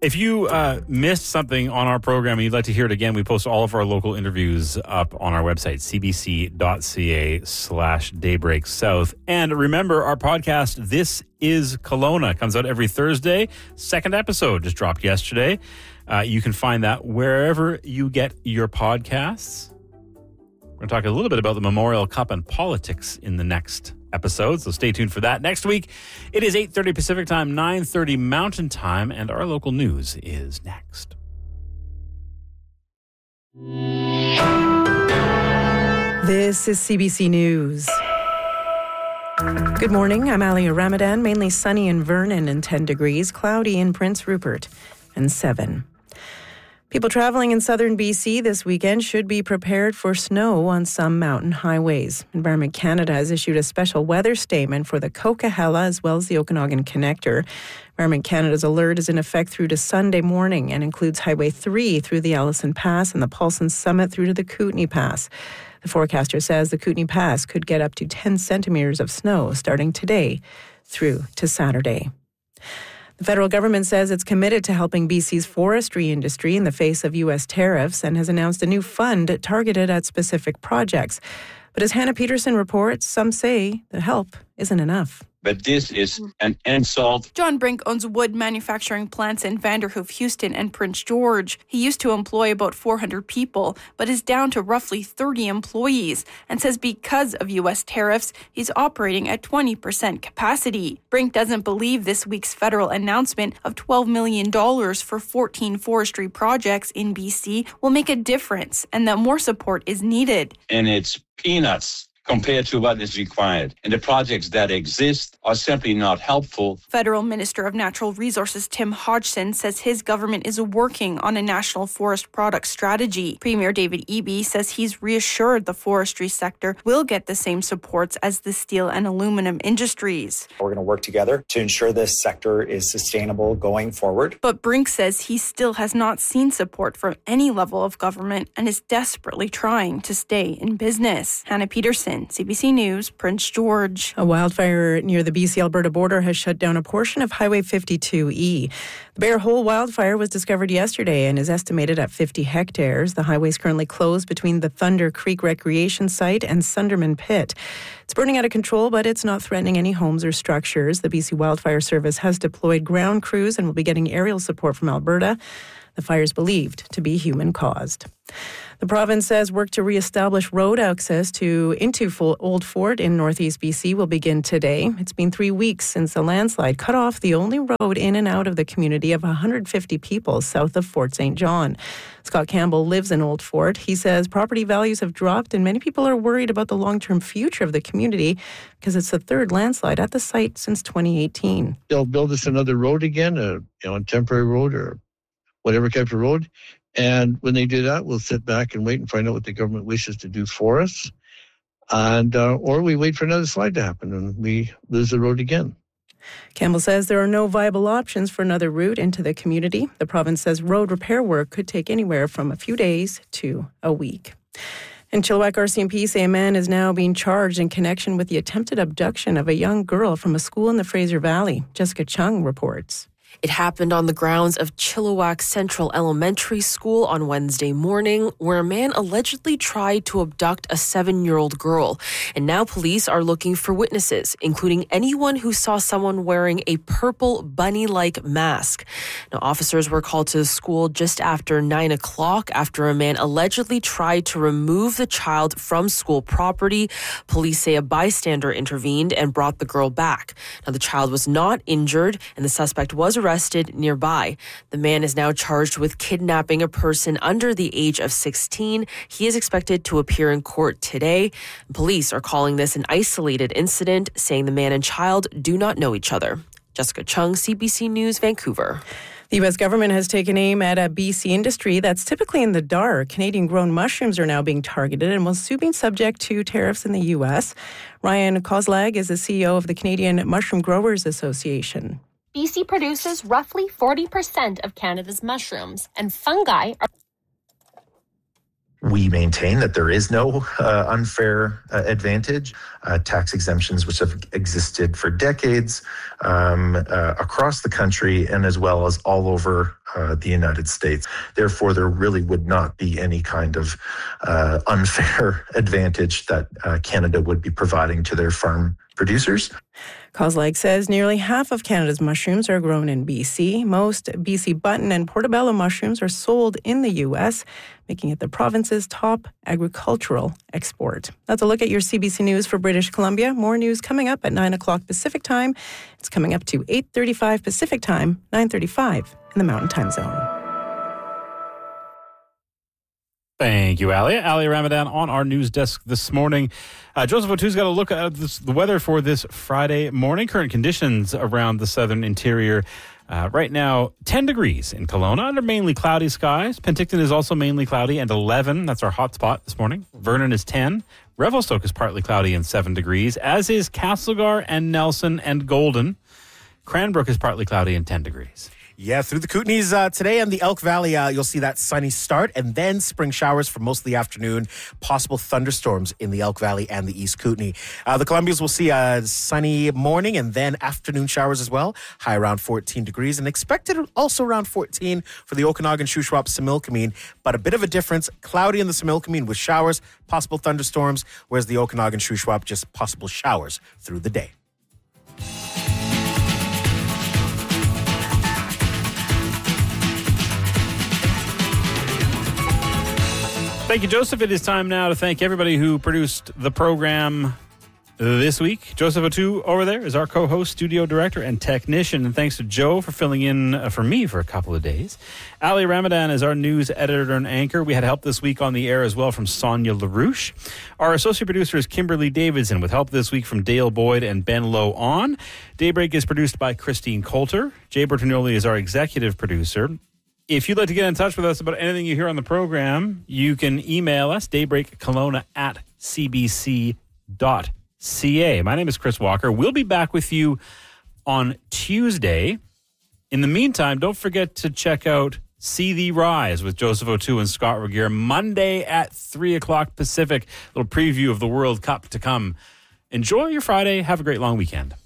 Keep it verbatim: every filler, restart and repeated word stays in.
If you uh, missed something on our program and you'd like to hear it again, we post all of our local interviews up on our website, cbc.ca slash daybreak south. And remember, our podcast, This is Kelowna, comes out every Thursday. Second episode just dropped yesterday. Uh, you can find that wherever you get your podcasts. We're going to talk a little bit about the Memorial Cup and politics in the next episode, so stay tuned for that. Next week, it is eight thirty Pacific Time, nine thirty Mountain Time, and our local news is next. This is C B C News. Good morning, I'm Alia Ramadan. Mainly sunny in Vernon and ten degrees, cloudy in Prince Rupert and seven. People traveling in southern B C this weekend should be prepared for snow on some mountain highways. Environment Canada has issued a special weather statement for the Coquihalla as well as the Okanagan Connector. Environment Canada's alert is in effect through to Sunday morning and includes Highway three through the Allison Pass and the Paulson Summit through to the Kootenay Pass. The forecaster says the Kootenay Pass could get up to ten centimeters of snow starting today through to Saturday. The federal government says it's committed to helping B C's forestry industry in the face of U S tariffs and has announced a new fund targeted at specific projects. But as Hannah Peterson reports, some say the help isn't enough. But this is an insult. John Brink owns wood manufacturing plants in Vanderhoof, Houston, and Prince George. He used to employ about four hundred people, but is down to roughly thirty employees, and says because of U S tariffs, he's operating at twenty percent capacity. Brink doesn't believe this week's federal announcement of twelve million dollars for fourteen forestry projects in B C will make a difference, and that more support is needed. And it's peanuts compared to what is required. And the projects that exist are simply not helpful. Federal Minister of Natural Resources Tim Hodgson says his government is working on a national forest product strategy. Premier David Eby says he's reassured the forestry sector will get the same supports as the steel and aluminum industries. We're going to work together to ensure this sector is sustainable going forward. But Brink says he still has not seen support from any level of government and is desperately trying to stay in business. Hannah Peterson, C B C News, Prince George. A wildfire near the B C-Alberta border has shut down a portion of Highway fifty-two E. The Bear Hole wildfire was discovered yesterday and is estimated at fifty hectares. The highway is currently closed between the Thunder Creek Recreation Site and Sunderman Pit. It's burning out of control, but it's not threatening any homes or structures. The B C Wildfire Service has deployed ground crews and will be getting aerial support from Alberta. The fire is believed to be human-caused. The province says work to reestablish road access to into Old Fort in northeast B C will begin today. It's been three weeks since a landslide cut off the only road in and out of the community of one hundred fifty people south of Fort Saint John. Scott Campbell lives in Old Fort. He says property values have dropped and many people are worried about the long-term future of the community because it's the third landslide at the site since twenty eighteen. They'll build us another road again, a, you know, a temporary road or whatever type of road. And when they do that, we'll sit back and wait and find out what the government wishes to do for us. And uh, or we wait for another slide to happen and we lose the road again. Campbell says there are no viable options for another route into the community. The province says road repair work could take anywhere from a few days to a week. In Chilliwack, R C M P say a man is now being charged in connection with the attempted abduction of a young girl from a school in the Fraser Valley. Jessica Chung reports. It happened on the grounds of Chilliwack Central Elementary School on Wednesday morning, where a man allegedly tried to abduct a seven-year-old girl. And now police are looking for witnesses, including anyone who saw someone wearing a purple bunny-like mask. Now, officers were called to the school just after nine o'clock after a man allegedly tried to remove the child from school property. Police say a bystander intervened and brought the girl back. Now, the child was not injured, and the suspect was arrested nearby. The man is now charged with kidnapping a person under the age of sixteen. He is expected to appear in court today. Police are calling this an isolated incident, saying the man and child do not know each other. Jessica Chung, C B C News, Vancouver. The U S government has taken aim at a B C industry that's typically in the dark. Canadian-grown mushrooms are now being targeted and will soon be subject to tariffs in the U S. Ryan Kozlag is the C E O of the Canadian Mushroom Growers Association. B C produces roughly forty percent of Canada's mushrooms, and fungi are... We maintain that there is no uh, unfair uh, advantage. Uh, tax exemptions which have existed for decades um, uh, across the country and as well as all over uh, the United States. Therefore, there really would not be any kind of uh, unfair advantage that uh, Canada would be providing to their farm producers. Kozlak says nearly half of Canada's mushrooms are grown in B C. Most B C button and portobello mushrooms are sold in the U S, making it the province's top agricultural export. That's a look at your C B C News for British Columbia. More news coming up at nine o'clock Pacific Time. It's coming up to eight thirty-five Pacific Time, nine thirty-five in the Mountain Time Zone. Thank you, Ali. Ali Ramadan on our news desk this morning. Uh, Joseph O'Toole's got a look at this, the weather for this Friday morning. Current conditions around the southern interior. Uh, right now, ten degrees in Kelowna under mainly cloudy skies. Penticton is also mainly cloudy and eleven. That's our hot spot this morning. Vernon is ten. Revelstoke is partly cloudy and seven degrees, as is Castlegar and Nelson and Golden. Cranbrook is partly cloudy and ten degrees. Yeah, through the Kootenays uh, today and the Elk Valley, uh, you'll see that sunny start and then spring showers for most of the afternoon. Possible thunderstorms in the Elk Valley and the East Kootenay. Uh, the Columbias will see a sunny morning and then afternoon showers as well. High around fourteen degrees and expected also around fourteen for the Okanagan, Shuswap, Similkameen. But a bit of a difference. Cloudy in the Similkameen with showers, possible thunderstorms, whereas the Okanagan, Shuswap, just possible showers through the day. Thank you, Joseph. It is time now to thank everybody who produced the program this week. Joseph O'Toole over there is our co-host, studio director, and technician. And thanks to Joe for filling in for me for a couple of days. Ali Ramadan is our news editor and anchor. We had help this week on the air as well from Sonia LaRouche. Our associate producer is Kimberly Davidson, with help this week from Dale Boyd and Ben Lowe on. Daybreak is produced by Christine Coulter. Jay Bertagnoli is our executive producer. If you'd like to get in touch with us about anything you hear on the program, you can email us, daybreakkelowna at c b c dot c a. My name is Chris Walker. We'll be back with you on Tuesday. In the meantime, don't forget to check out See Thee Rise with Joseph O'Toole and Scott Regier Monday at three o'clock Pacific. A little preview of the World Cup to come. Enjoy your Friday. Have a great long weekend.